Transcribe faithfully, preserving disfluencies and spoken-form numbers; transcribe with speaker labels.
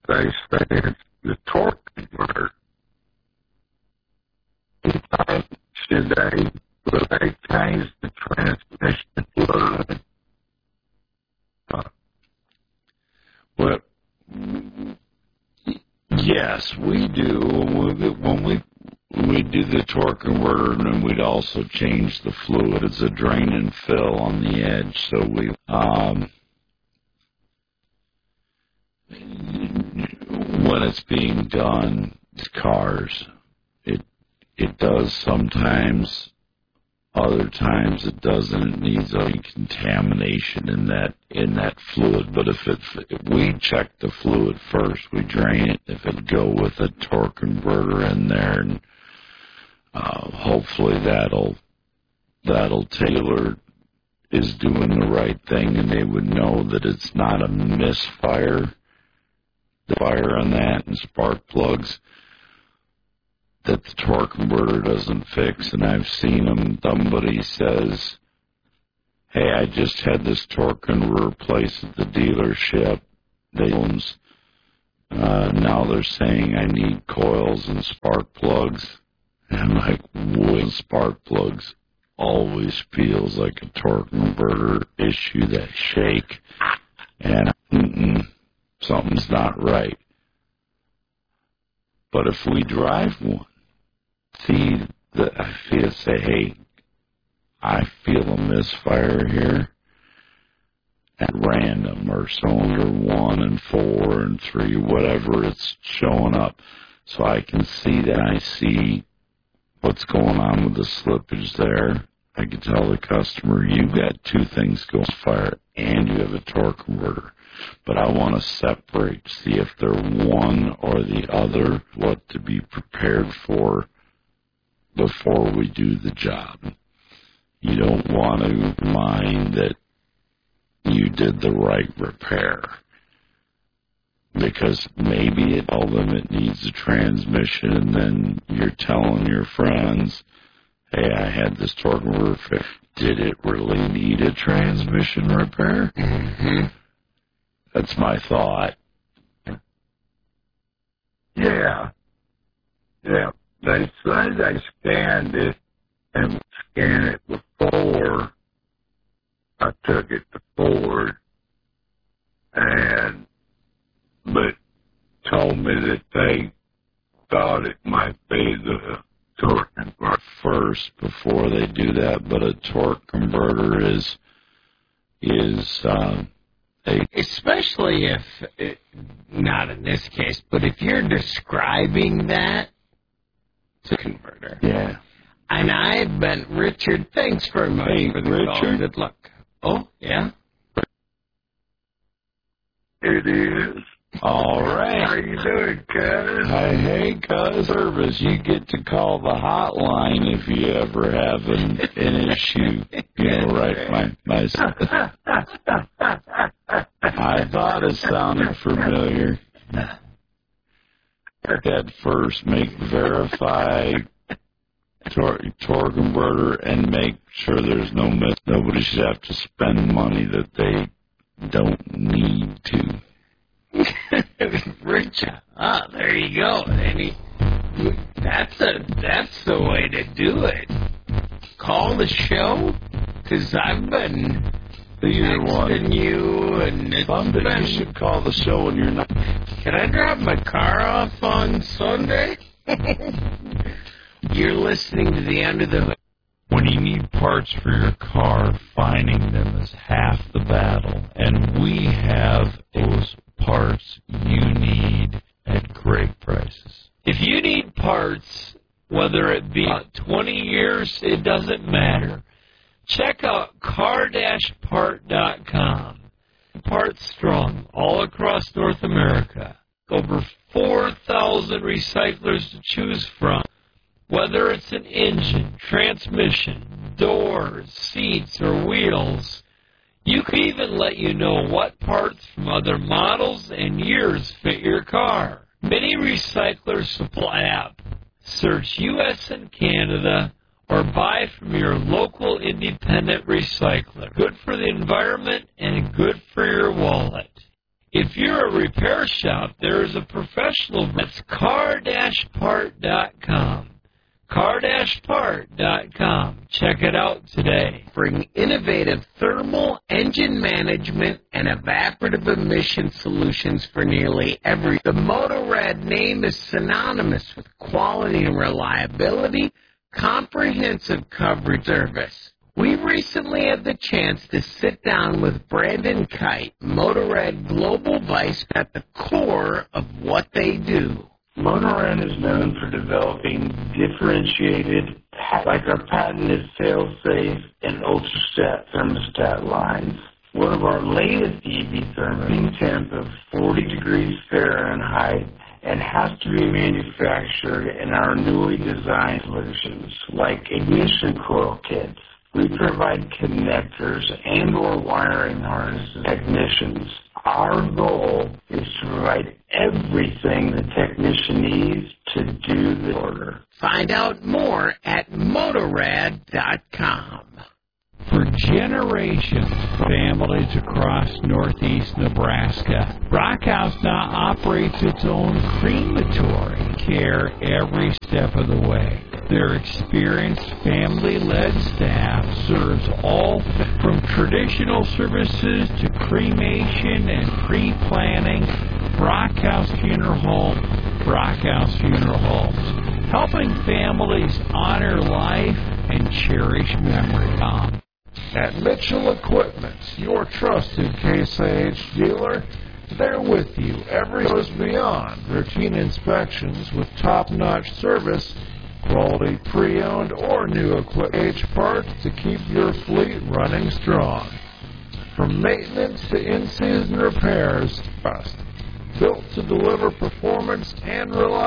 Speaker 1: they say it's the torque converter. Should they, will they change the transmission fluid? Uh,
Speaker 2: well, yes, we do. When we, when we we do the torque converter, and then we'd also change the fluid. It's a drain and fill on the edge. So we, um, when it's being done, cars, it it does sometimes. Other times it doesn't. It needs a contamination in that in that fluid. But if it if we check the fluid first, we drain it. If it go with a torque converter in there, and uh, hopefully that'll that'll Taylor is doing the right thing, and they would know that it's not a misfire, the fire on that and spark plugs that the torque converter doesn't fix. And I've seen them, somebody says, hey, I just had this torque converter replaced at the dealership. They uh, now they're saying I need coils and spark plugs. And I'm like, wood spark plugs always feels like a torque converter issue, that shake. And mm-mm, something's not right. But if we drive one, see that I feel, say, hey, I feel a misfire here at random, or cylinder one and four and three, whatever it's showing up. So I can see that. I see what's going on with the slippage there. I can tell the customer, you've got two things going fire and you have a torque converter. But I want to separate, see if they're one or the other, what to be prepared for before we do the job. You don't want to mind that you did the right repair, because maybe it told them it needs a transmission, and then you're telling your friends, hey, I had this torque converter fixed. Did it really need a transmission repair?
Speaker 1: mm-hmm.
Speaker 2: That's my thought.
Speaker 1: Yeah. Yeah. They say they scanned it and scanned it before I took it to Ford, and but told me that they thought it might be the torque converter
Speaker 2: first before they do that. But a torque converter is is uh, a
Speaker 3: especially if it, not in this case, but if you're describing that to converter.
Speaker 2: Yeah.
Speaker 3: And I've been, Richard, thanks very much
Speaker 2: hey,
Speaker 3: for the
Speaker 2: Richard.
Speaker 3: call. Good luck. Oh, yeah?
Speaker 1: It is.
Speaker 2: All right.
Speaker 1: How you doing, cuz?
Speaker 2: Hey, hey, cuz. Service. You get to call the hotline if you ever have an, an issue. You know, right? My, my, I thought it sounded familiar. At first, make verify torque, torque converter and make sure there's no miss. Nobody should have to spend money that they don't need to.
Speaker 3: Rich, ah, there you go. And he, that's a that's the way to do it. Call the show, because I've been
Speaker 2: Either one.
Speaker 3: texting you, and it's
Speaker 2: Someday
Speaker 3: been,
Speaker 2: you should call the show when you're not.
Speaker 3: Can I drop my car off on Sunday? You're listening to the Under the Hood.
Speaker 2: When you need parts for your car, finding them is half the battle. And we have those parts you need at great prices.
Speaker 3: If you need parts, whether it be twenty years, it doesn't matter. Check out car dash part dot com. Parts strong all across North America. Over four thousand recyclers to choose from. Whether it's an engine, transmission, doors, seats, or wheels, you can even let you know what parts from other models and years fit your car. Many recyclers supply app. Search U S and Canada or buy from your local independent recycler. Good for the environment and good for your wallet. If you're a repair shop, there is a professional. That's car dash part dot com. car dash part dot com. Check it out today.
Speaker 4: Bring innovative thermal, engine management, and evaporative emission solutions for nearly every. The Motorrad name is synonymous with quality and reliability, comprehensive coverage service. We recently had the chance to sit down with Brandon Kite, Motorrad Global Vice, at the core of what they do.
Speaker 1: Motorrad is known for developing differentiated, like our patented fail-safe and ultra-stat thermostat lines. One of our latest E V thermostat temp of forty degrees Fahrenheit and has to be manufactured in our newly designed solutions, like ignition coil kits. We provide connectors and or wiring harnesses to technicians. Our goal is to provide everything the technician needs to do the order.
Speaker 4: Find out more at motorrad dot com.
Speaker 3: For generations, families across northeast Nebraska, Brockhouse now operates its own crematory care every step of the way. Their experienced family-led staff serves all from traditional services to cremation and pre-planning. Brockhouse Funeral Home, Brockhouse Funeral Homes, helping families honor life and cherish memory.
Speaker 5: At Mitchell Equipment, your trusted Case I H dealer, they're with you. Every goes beyond routine inspections with top-notch service, quality pre-owned or new equipment H parts to keep your fleet running strong. From maintenance to in-season repairs, built to deliver performance and reliability.